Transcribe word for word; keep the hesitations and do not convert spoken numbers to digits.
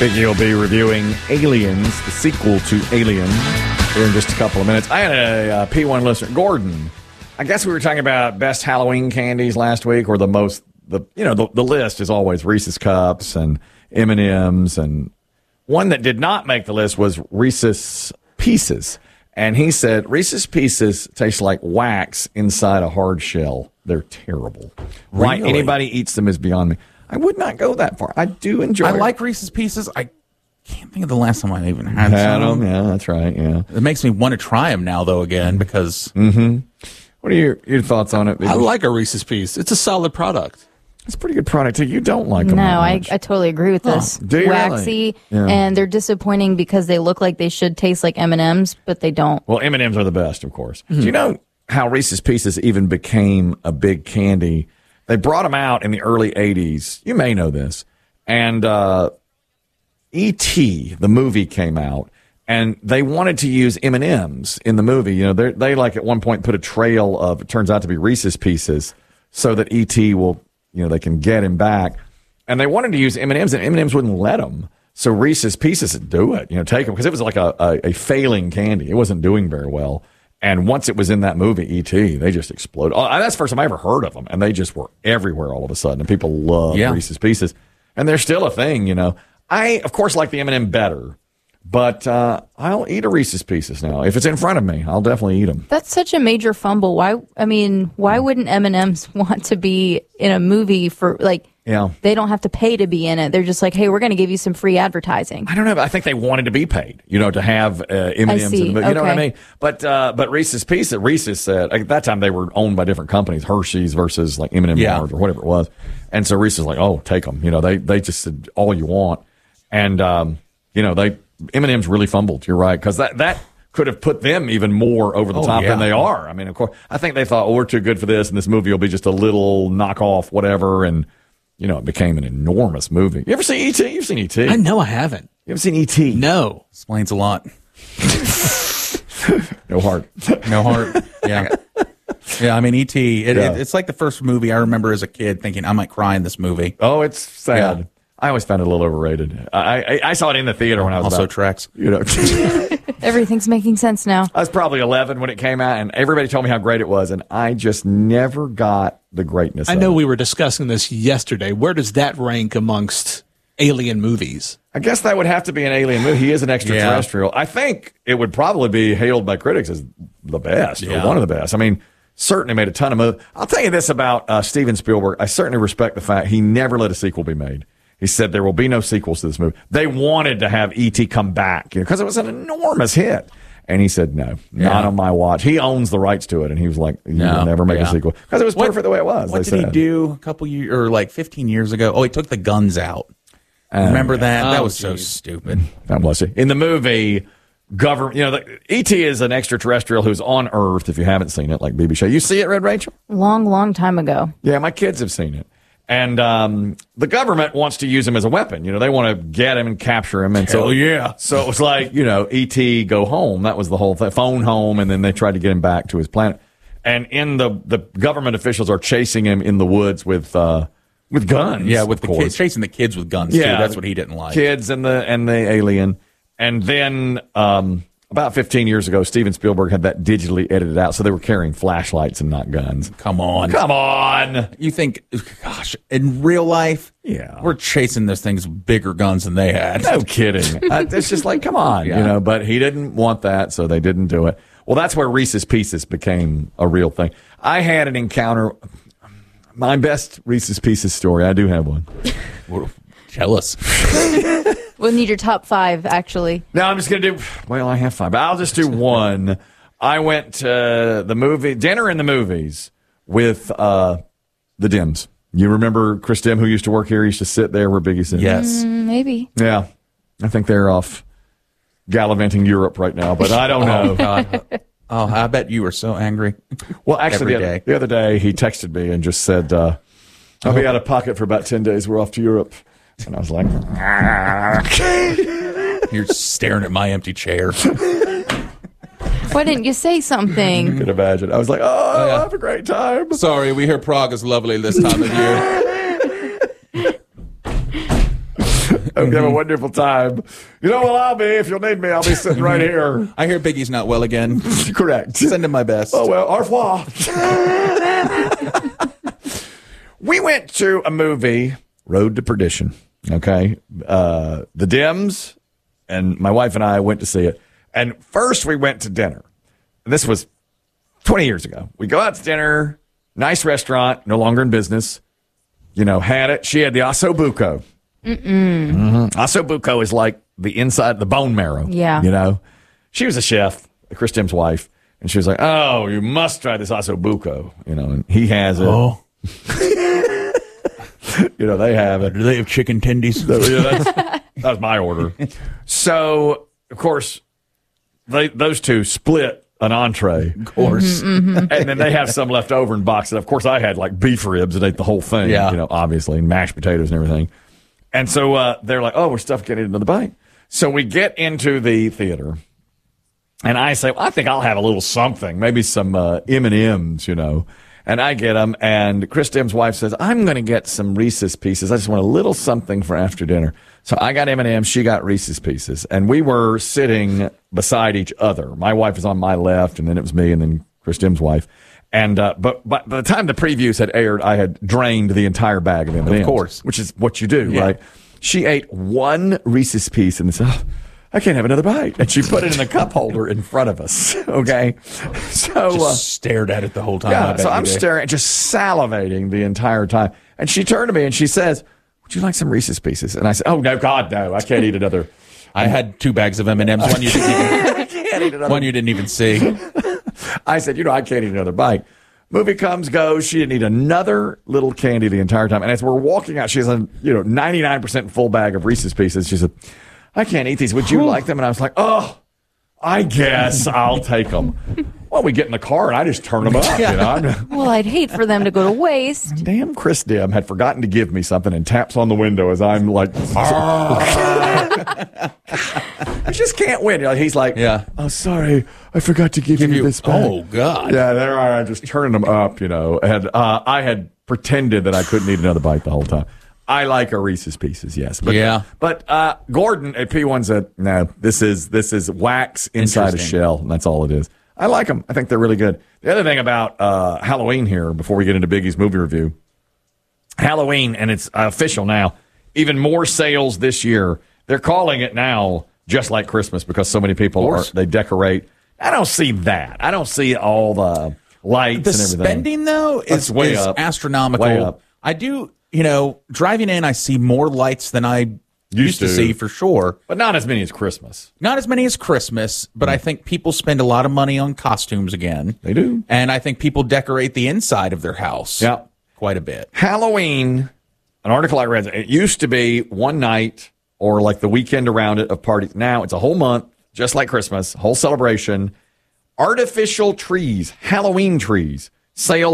Biggie will be reviewing Aliens, the sequel to Alien, here in just a couple of minutes. I had a uh, P one listener, Gordon. I guess we were talking about best Halloween candies last week, or the most, the you know, the, the list is always Reese's Cups and M and M's, and one that did not make the list was Reese's Pieces. And he said Reese's Pieces taste like wax inside a hard shell. They're terrible. Why Really? anybody eats them is beyond me. I would not go that far. I do enjoy I it. like Reese's Pieces. I can't think of the last time I even had, Had some. them, yeah, that's right, yeah. It makes me want to try them now, though, again, because Mm-hmm. What are your, your thoughts on it? I like a Reese's Piece. It's a solid product. It's a pretty good product. You don't like them No, that I, much. I totally agree with this. Do you Waxy, really? Yeah. and they're disappointing because they look like they should taste like M and M's, but they don't. Well, M and M's are the best, of course. Do you know how Reese's Pieces even became a big candy? They brought them out in the early eighties. You may know this. And uh, E T, the movie, came out, and they wanted to use M and M's in the movie. You know, they they like at one point put a trail of, it turns out to be Reese's Pieces, so that E T will, you know, they can get him back. And they wanted to use M and M's, and M and M's wouldn't let them. So Reese's Pieces said, do it, you know, take them, because it was like a, a, a failing candy. It wasn't doing very well. And once it was in that movie, E T, they just exploded. Oh, that's the first time I ever heard of them. And they just were everywhere all of a sudden. And people love Yeah. Reese's Pieces. And they're still a thing, you know. I, of course, like the M and M better. But uh, I'll eat a Reese's Pieces now. If it's in front of me, I'll definitely eat them. That's such a major fumble. Why? I mean, why wouldn't M and M's want to be in a movie for, like, Yeah. they don't have to pay to be in it. They're just like, hey, we're going to give you some free advertising. I don't know, but I think they wanted to be paid, you know, to have uh, M and M's. I see. In the, you know what I Okay. mean? But uh, but Reese's Pieces, Reese's said, at that time they were owned by different companies, Hershey's versus like M and M Yeah. Mars or whatever it was. And so Reese's like, oh, take them. You know, they, they just said all you want. And, um, you know, they M and M's really fumbled. You're right. Because that, that could have put them even more over the Oh, top yeah. than they are. I mean, of course, I think they thought, oh, we're too good for this, and this movie will be just a little knockoff, whatever. And, you know, it became an enormous movie. You ever see E T? You've seen E T. I know I haven't. You ever seen E T? No. explains a lot. No heart. No heart. Yeah. Yeah, I mean, E T, it, Yeah. it, it's like the first movie I remember as a kid thinking, I might cry in this movie. Oh, it's sad. Yeah. I always found it a little overrated. I, I I saw it in the theater when I was Also about, tracks. you know, Everything's making sense now. I was probably eleven when it came out, and everybody told me how great it was, and I just never got the greatness. I of know it. we were discussing this yesterday. Where does that rank amongst alien movies? I guess that would have to be an alien movie. He is an extraterrestrial. I think it would probably be hailed by critics as the best, Yeah. or one of the best. I mean, certainly made a ton of movies. I'll tell you this about uh, Steven Spielberg. I certainly respect the fact he never let a sequel be made. He said there will be no sequels to this movie. They wanted to have E T come back, you know, because it was an enormous hit. And he said, no, not Yeah. on my watch. He owns the rights to it. And he was like, you No, will never make yeah. a sequel. Because it was What- perfect the way it was. What they did he said. do a couple years, or like fifteen years ago? Oh, he took the guns out. Uh, Remember that? that Oh, was so geez. stupid. God bless you. In the movie, government, you know, the, E T is an extraterrestrial who's on Earth, if you haven't seen it, like B B Show. You see it, Red Rachel? Long, long time ago. Yeah, my kids have seen it. And um, the government wants to use him as a weapon. You know, they want to get him and capture him. And so, Hell yeah. So it was like, you know, E T go home. That was the whole thing. Phone home, and then they tried to get him back to his planet. And in the the government officials are chasing him in the woods with uh, with guns. Yeah, with of the course. kids, chasing the kids with guns, Yeah, too. That's what he didn't like. Kids and the and the alien. And then um, about fifteen years ago, Steven Spielberg had that digitally edited out, so they were carrying flashlights and not guns. Come on. Come on. You think, gosh, in real life, Yeah. we're chasing those things with bigger guns than they had. No kidding. uh, it's just like, come on, Yeah. you know. But he didn't want that, so they didn't do it. Well, that's where Reese's Pieces became a real thing. I had an encounter. My best Reese's Pieces story. I do have one. We're jealous. We'll need your top five, actually. No, I'm just going to do, well, I have five, but I'll just do one. I went to the movie, dinner in the movies with uh, the Dims. You remember Chris Dim, who used to work here? He used to sit there where Biggie sits. Yes. Mm, maybe. Yeah. I think they're off gallivanting Europe right now, but I don't know. Oh, God. Oh, I bet you were so angry. Well, actually, Every the, day. the other day, he texted me and just said, uh, I'll be out of pocket for about ten days. We're off to Europe. And I was like, You're staring at my empty chair. Why didn't you say something? you can imagine. I was like, oh, yeah. have a great time. Sorry, we hear Prague is lovely this time of year. Hope you have a wonderful time. You know where I'll be. If you'll need me, I'll be sitting right here. I hear Biggie's not well again. Correct. Send him my best. Oh, well, au revoir. We went to a movie, Road to Perdition, okay? Uh, the Dims and my wife and I went to see it. And first we went to dinner. This was twenty years ago. We go out to dinner, nice restaurant, no longer in business. You know, had it. She had the ossobuco. Mm-mm. Mm-hmm. Ossobuco is like the inside, the bone marrow. Yeah. You know? She was a chef, Chris Dim's wife. And she was like, oh, you must try this ossobuco. You know, and he has it. Oh. You know, they have it. Do they have chicken tendies? So, yeah, that's, that was my order. So, of course, they those two split an entree. Of course. Mm-hmm, mm-hmm. And then they have some left over and box it. Of course, I had like beef ribs and ate the whole thing. Yeah. You know, obviously, and mashed potatoes and everything. And so uh, they're like, oh, we're stuffed, can't eat another bite. So we get into the theater. And I say, well, I think I'll have a little something, maybe some uh, M and M's, you know. And I get them, and Chris Dim's wife says, I'm going to get some Reese's Pieces. I just want a little something for after dinner. So I got M and M's, she got Reese's Pieces. And we were sitting beside each other. My wife was on my left, and then it was me, and then Chris Dim's wife. And uh, but, but by the time the previews had aired, I had drained the entire bag of M and M's. Of course. Which is what you do, Yeah. right? She ate one Reese's Piece and said, oh, I can't have another bite. And she put it in the cup holder in front of us. Okay. So, Just uh, stared at it the whole time. I yeah, bet so you I'm did. staring, just salivating the entire time. And she turned to me and she says, would you like some Reese's Pieces? And I said, oh, no, God, no. I can't eat another. I had two bags of M and M's. One you didn't even, I can't eat another. one you didn't even see. I said, you know, I can't eat another bite. Movie comes, goes. She didn't eat another little candy the entire time. And as we're walking out, she has a, you know, ninety-nine percent full bag of Reese's Pieces. She said, I can't eat these. Would you like them? And I was like, oh, I guess I'll take them. Well, we get in the car and I just turn them up. You know? I'm- Well, I'd hate for them to go to waste. Damn, Chris Dim had forgotten to give me something and taps on the window as I'm like, I just can't win. You know, he's like, Yeah. oh, sorry, I forgot to give, you, you- this bag. oh, God. Yeah, there I am, just turning them up, you know. And uh, I had pretended that I couldn't eat another bite the whole time. I like a Reese's Pieces, yes. But, Yeah. But uh, Gordon at P one said, no, this is this is wax inside a Interesting. shell, and that's all it is. I like them. I think they're really good. The other thing about uh, Halloween here, before we get into Biggie's movie review, Halloween, and it's official now, even more sales this year. They're calling it now just like Christmas because so many people are, course. they decorate. I don't see that. I don't see all the lights The and everything. spending, though, is, That's way is up. astronomical. Way up. I do, you know, driving in, I see more lights than I used, to to. see for sure. But not as many as Christmas. Not as many as Christmas, but I think people spend a lot of money on costumes again. They do. And I think people decorate the inside of their house Yeah. quite a bit. Halloween, an article I read, it used to be one night or like the weekend around it of parties. Now it's a whole month, just like Christmas, whole celebration. Artificial trees, Halloween trees, sales